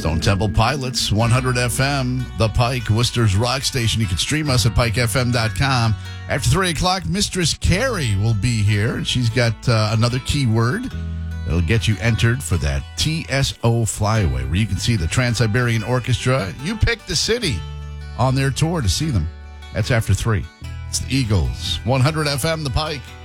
Stone Temple Pilots, 100 FM, The Pike, Worcester's rock station. You can stream us at pikefm.com. After 3 o'clock, Mistress Carrie will be here. She's got another keyword that'll get you entered for that TSO Flyaway, where you can see the Trans-Siberian Orchestra. You pick the city on their tour to see them. That's after 3. It's the Eagles, 100 FM, The Pike.